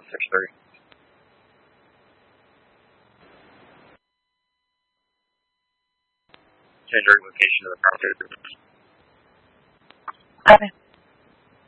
6:30. Change our location to the property. Copy.